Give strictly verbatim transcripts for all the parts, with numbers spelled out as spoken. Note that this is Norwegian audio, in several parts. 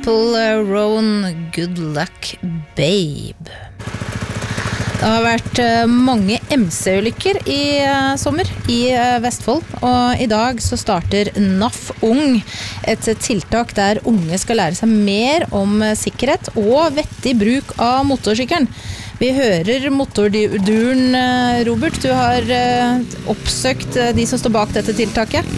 Purple Rain, Good Luck Babe. Det har vært mange M C-ulykker i sommer i Vestfold, og i dag så starter N A F Ung, et tiltak der unge skal lære seg mer om sikkerhet og vettig bruk av motorsykkelen. Vi hører motorduren, Robert. Du har oppsøkt de som står bak dette tiltaket.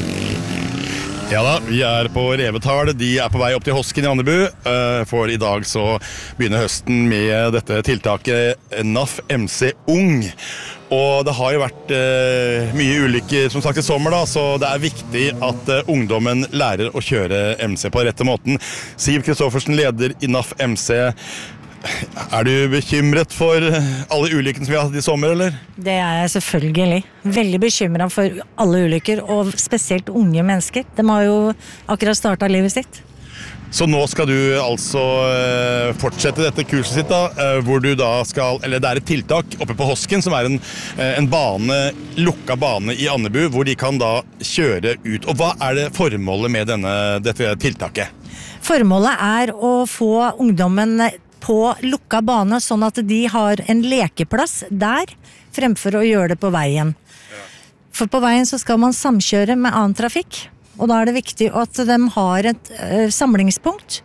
Ja da, vi er på Revetal, de er på vei opp til Hosken i Andebu, for i dag så begynner høsten med dette tiltaket N A F M C Ung. Og det har jo vært eh, mye ulykker som sagt i sommer da, så det er viktig at eh, ungdommen lærer å kjøre M C på rette måten. Siv Kristoffersen, leder i N A F M C. Er du bekymret for alle ulykkene som vi har hatt i sommer, eller? Det er jeg selvfølgelig. Veldig bekymret for alle ulykker, og spesielt unge mennesker. De har jo akkurat startet livet sitt. Så nå skal du altså eh, fortsette dette kurset sitt da, eh, hvor du da skal, eller det er et tiltak oppe på Hosken, som er en, eh, en bane, lukka bane i Andebu, hvor de kan da kjøre ut. Og hva er det formålet med denne, dette tiltaket? Formålet er å få ungdommen på lukka bane, sånn at de har en lekeplass der, fremfor å gjøre det på veien. For på veien så skal man samkjøre med annen trafikk, og da er det viktig at de har et uh, samlingspunkt.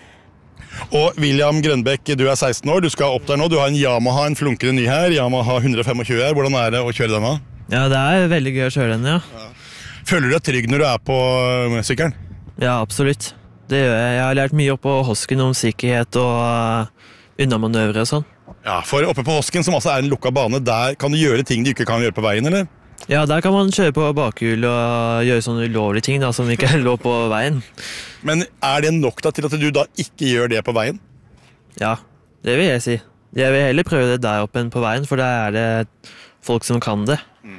Og William Grønbekk, du er seksten år, du skal opp der nå, du har en Yamaha, en flunkende ny her, Yamaha one twenty-five her, hvordan er det å kjøre denne? Ja, det er veldig gøy å kjøre den, ja. Ja. Føler du deg trygg når du er på sykkelen? Ja, absolutt. Det gjør jeg. Jeg har lært mye opp på Hosken om sikkerhet og uh, unnamanøvre og sånn. Ja, for oppe på Hosken, som altså er en lukka bane, der kan du gjøre ting du ikke kan gjøre på veien, eller? Ja, der kan man kjøre på bakhjul og gjøre sånne ulovlige ting da, som ikke er lov på veien. Men er det nok da til at du da ikke gjør det på veien? Ja, det vil jeg si. Jeg vil heller prøve det der oppe enn på veien, for der er det folk som kan det. Mm.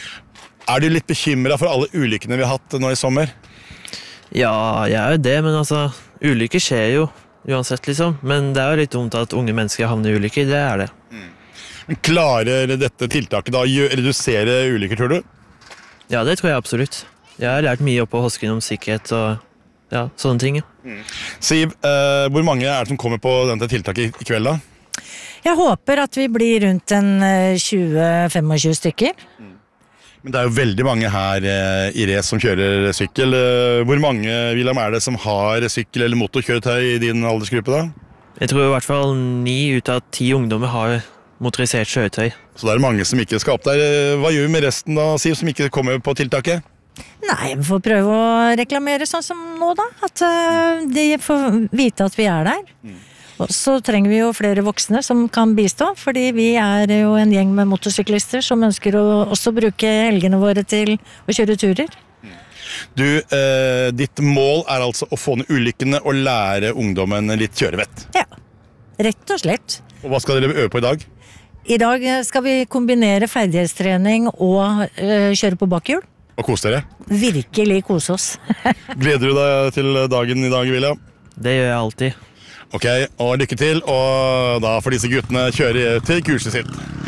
Er du litt bekymret for alle ulykkene vi har hatt nå i sommer? Ja, jeg er jo det, men altså, ulykker skjer jo uansett liksom. Men det er jo litt dumt at unge mennesker havner i ulykker, det er det. Mm. Men klarer dette tiltaket da å redusere ulykker, tror du? Ja, det tror jeg absolutt. Jeg har lært mye opp på Hosken om sikkerhet og ja, sånne ting. Ja. Mm. Siv, eh, hvor mange er det som kommer på dette tiltaket i, i kveld da? Jeg håper at vi blir rundt en tjue til tjuefem stykker. Mm. Men det er jo veldig mange her eh, i race som kjører sykkel. Hvor mange, William, er det som har sykkel eller motorkjøretøy i din aldersgruppe da? Jeg tror i hvert fall ni ut av ti ungdommer har motorisert kjøretøy. Så det er mange som ikke skal opp der. Hva gjør vi med resten da, Siv, som ikke kommer på tiltaket? Nei, vi får prøve å reklamere sånn som nå da. At uh, de får vite at vi er der. Mm. Og så trenger vi jo flere voksne som kan bistå, fordi vi er jo en gjeng med motorsyklister som ønsker å også bruke helgene våre til å kjøre turer. Du, eh, ditt mål er altså å få ned ulykkene og lære ungdommen litt kjørevett. Ja, rett og slett. Og hva skal dere øve på i dag? I dag skal vi kombinere ferdighetstrening og øh, kjøre på bakhjul. Og kose dere? Virkelig kose oss. Gleder du deg til dagen i dag, William? Det gjør jeg alltid. Ok, og lykke til, og da får disse guttene kjøre til kurset sitt.